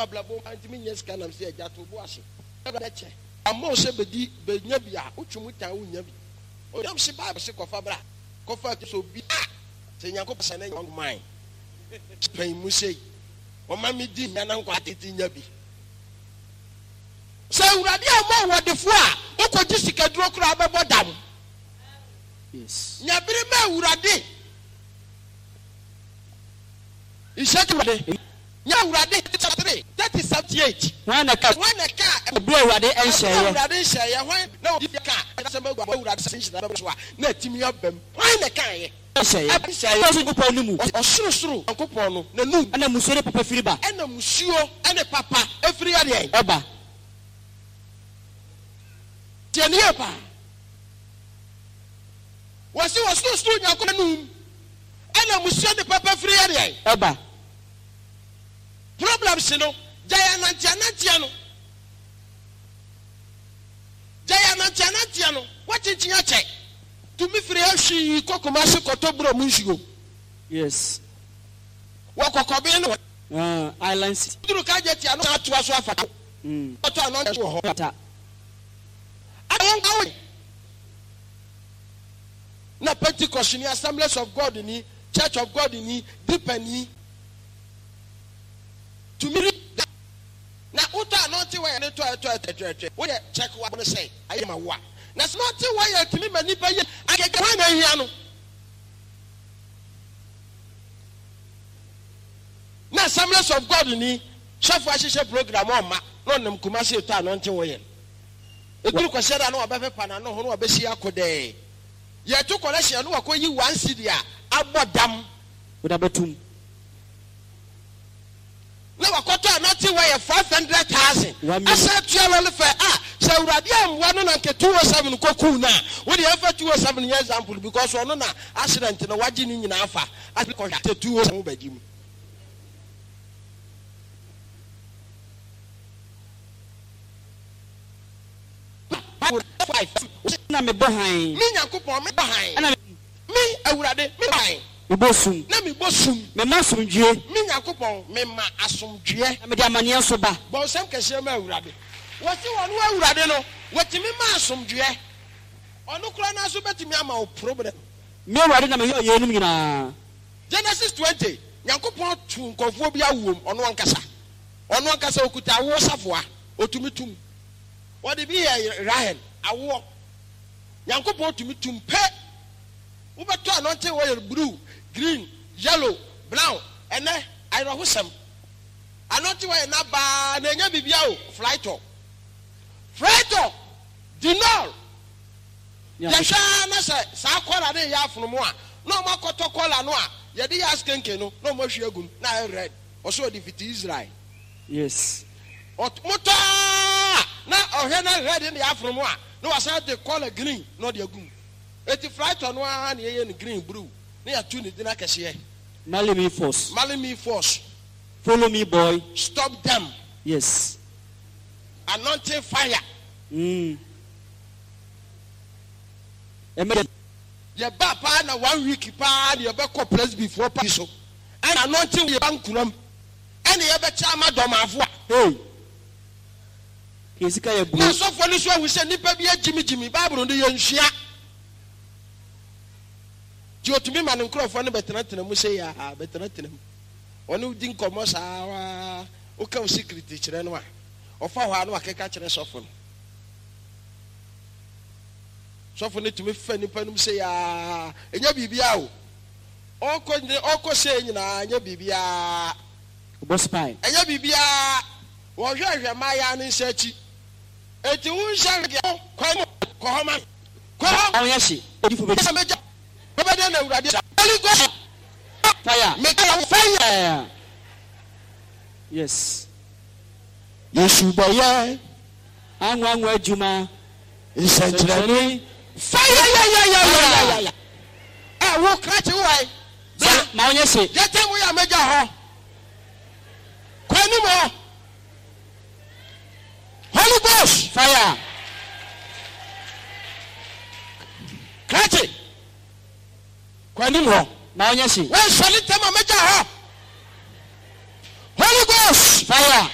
blabo antimi nyeska nam se agya to bo ahye ebra che amo se bedi benya bia utwumuta wunya bi o dem se bible se kofa bra kofa so bi se nyanko pesa na young man pen mu sei o ma mi di nya na nko ateti nya bi se urade amo wodefo a okoji sikaduro kura abebo dam. Yes. Nyabiri me urade Ishakimade. Nya urade 3 38. When a car blue urade and share. Urade share when no car. That's a mobile urade since na beso a na timi abam. When the car share. Share. Osu kupon nu mu. Osuru ankopon no na num. Ana musore papa firiba. Ana musuo ana papa efiri ade. Eba. Tiani apa. Wasi stu nyakoma num. Ana musuo de papa firi ade. Eba. Problems no jaya nantia no jaya nantia no wachichinya che to me free hwi kokoma se kotobro munsugo. Yes. Wakokobe no islands duru ka je tia no atoa so afata oto no wo ho ata awon kawo na Pentecost ni Assemblies of God ni Church of God ni Deepeni to me na uta not why na to we check what we say ayi ma wa na not why to me mani pa ye agege wa na hia no na Assemblies of God ni chef wa hihye program o ma no nam kuma se to anonte wo ye eduru ko sheda no obefe pa na no ho no obesi akode ye to collection no akoyi 1 cedi a abodam woda betum na wakoto anati why 500,000 asa tuala fe se urade amwa no na nke 207 koku na we dey ever 207 year example because ono na accident na waji ni nyina afa asi ko hate 207 badim na me bohan mi nyankopon me bohan mi awurade me bohan Bosum. Na mi bosum. Me masumdue. Mi nyakopon me ma asumdue. Na me de amane so ba. Bo sem kese ma awurade. Wati wonu awurade no, wati mi ma asumdue. Onu kura na so betimi ama o problem. Me awurade na me ye enum nyina. Genesis 20. Nyankopon tu nkofo bi awom, onu ankasa. Onu ankasa okuta awo safoa, otumitum. Wodi bi ye Rahel awo. Nyankopon tumitum pe. Ubeto anonte wo blue, green, yellow, brown, and I know who some. Anonte wo na ba na nya bibia o flighto. Flighto dinol. Ya sha na sa akwara na ya afunu mo a. No makoto kola no a. Ye dey ask kenke no mo hwe agum na red. Oso di fit Israel. Yes. Moto na ohwe na red in the afunu mo a. No wasa dey call green no dey agum. Eti flight on one ye green blue. Ne ya tune dina kese. Marry me force. Marry me force. Follow me boy. Stop them. Yes. Anointing fire. Emede. Ye ba pa na 1 week pa ye be ko press before pa so. And anointing ye bankuram. And ye be chama domafo. Hey. Kesika ye bu. Na so for this one we say nipa bi jimi Bible ndo ye nhua. Jo to me man nkrofo no betenatena mu say ya betenatena mu onu din komo saa o ka o secret kire no a ofa ho anu akeka kire sofo ne to me fa nipa no say ya enya bibia o oko say nyina enya bibia boss pie enya bibia wo hwehwe ma ya ne nsachi eti wo nsa ko homa ko awon yashi odifo be Holy Ghost fire. Make fire. Yes. Yesu boye. Anwanwa adwuma. Isentrani. Fire ya. Wo krache wai. Ma onye se. Yetem wo ya meja ho. Kwani mo. Holy Ghost fire. Krache. Kwani mo. Ma onye se. We solite ma meja ho. Holy Ghost fire.